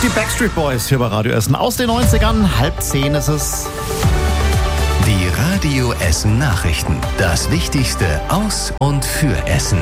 Die Backstreet Boys hier bei Radio Essen aus den 90ern. 9:30 ist es. Die Radio Essen Nachrichten. Das Wichtigste aus und für Essen.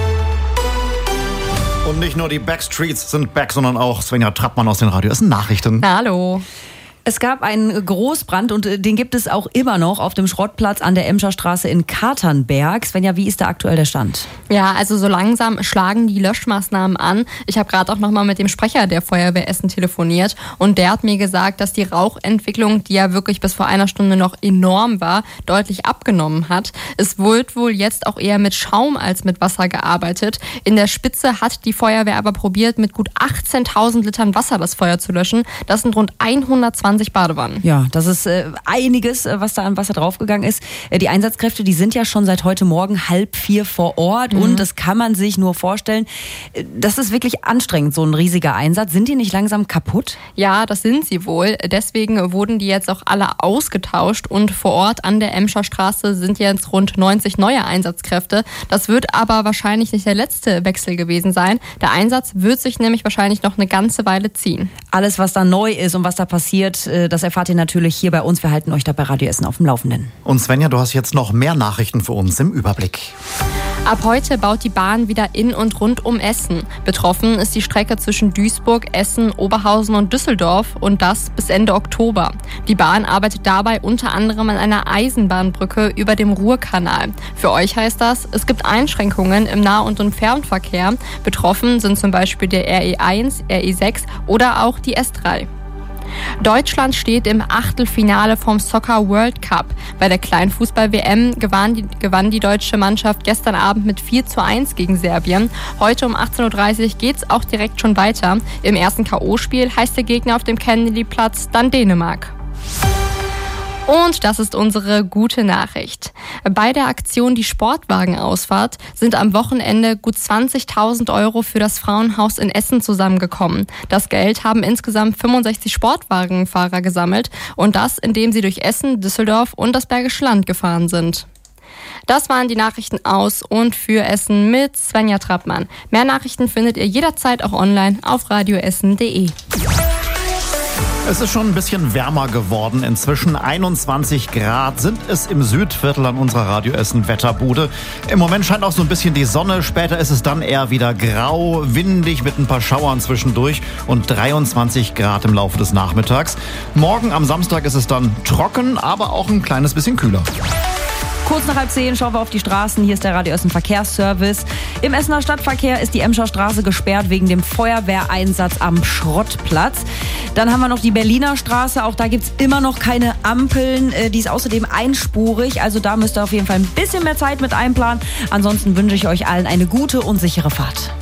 Und nicht nur die Backstreets sind back, sondern auch Svenja Trappmann aus den Radio Essen Nachrichten. Hallo. Es gab einen Großbrand und den gibt es auch immer noch auf dem Schrottplatz an der Emscher Straße in Katernberg. Svenja, wie ist da aktuell der Stand? Ja, also so langsam schlagen die Löschmaßnahmen an. Ich habe gerade auch nochmal mit dem Sprecher der Feuerwehr Essen telefoniert und der hat mir gesagt, dass die Rauchentwicklung, die ja wirklich bis vor einer Stunde noch enorm war, deutlich abgenommen hat. Es wird wohl jetzt auch eher mit Schaum als mit Wasser gearbeitet. In der Spitze hat die Feuerwehr aber probiert, mit gut 18.000 Litern Wasser das Feuer zu löschen. Das sind rund 120 Badewannen. Ja, das ist einiges, was da an Wasser draufgegangen ist. Die Einsatzkräfte, die sind ja schon seit heute Morgen 3:30 vor Ort und das kann man sich nur vorstellen. Das ist wirklich anstrengend, so ein riesiger Einsatz. Sind die nicht langsam kaputt? Ja, das sind sie wohl. Deswegen wurden die jetzt auch alle ausgetauscht und vor Ort an der Emscher Straße sind jetzt rund 90 neue Einsatzkräfte. Das wird aber wahrscheinlich nicht der letzte Wechsel gewesen sein. Der Einsatz wird sich nämlich wahrscheinlich noch eine ganze Weile ziehen. Alles, was da neu ist und was da passiert, das erfahrt ihr natürlich hier bei uns. Wir halten euch da bei Radio Essen auf dem Laufenden. Und Svenja, du hast jetzt noch mehr Nachrichten für uns im Überblick. Ab heute baut die Bahn wieder in und rund um Essen. Betroffen ist die Strecke zwischen Duisburg, Essen, Oberhausen und Düsseldorf und das bis Ende Oktober. Die Bahn arbeitet dabei unter anderem an einer Eisenbahnbrücke über dem Ruhrkanal. Für euch heißt das, es gibt Einschränkungen im Nah- und im Fernverkehr. Betroffen sind zum Beispiel der RE1, RE6 oder auch die S3. Deutschland steht im Achtelfinale vom Soccer World Cup. Bei der Kleinfußball-WM gewann die deutsche Mannschaft gestern Abend mit 4:1 gegen Serbien. Heute um 18:30 Uhr geht's auch direkt schon weiter. Im ersten K.O.-Spiel heißt der Gegner auf dem Kennedy-Platz dann Dänemark. Und das ist unsere gute Nachricht. Bei der Aktion Die Sportwagenausfahrt sind am Wochenende gut 20.000 € für das Frauenhaus in Essen zusammengekommen. Das Geld haben insgesamt 65 Sportwagenfahrer gesammelt und das, indem sie durch Essen, Düsseldorf und das Bergische Land gefahren sind. Das waren die Nachrichten aus und für Essen mit Svenja Trappmann. Mehr Nachrichten findet ihr jederzeit auch online auf radioessen.de. Es ist schon ein bisschen wärmer geworden. Inzwischen 21 Grad sind es im Südviertel an unserer Radio Essen Wetterbude. Im Moment scheint auch so ein bisschen die Sonne. Später ist es dann eher wieder grau, windig mit ein paar Schauern zwischendurch und 23 Grad im Laufe des Nachmittags. Morgen am Samstag ist es dann trocken, aber auch ein kleines bisschen kühler. Kurz nach 9:30 schauen wir auf die Straßen. Hier ist der Radio Essen Verkehrsservice. Im Essener Stadtverkehr ist die Emscher Straße gesperrt wegen dem Feuerwehreinsatz am Schrottplatz. Dann haben wir noch die Berliner Straße. Auch da gibt es immer noch keine Ampeln. Die ist außerdem einspurig. Also da müsst ihr auf jeden Fall ein bisschen mehr Zeit mit einplanen. Ansonsten wünsche ich euch allen eine gute und sichere Fahrt.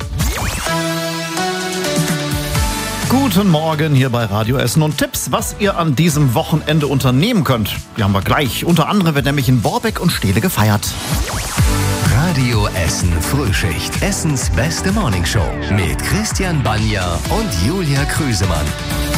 Guten Morgen hier bei Radio Essen und Tipps, was ihr an diesem Wochenende unternehmen könnt. Die haben wir gleich. Unter anderem wird nämlich in Borbeck und Steele gefeiert. Radio Essen Frühschicht. Essens beste Morningshow mit Christian Banja und Julia Krüsemann.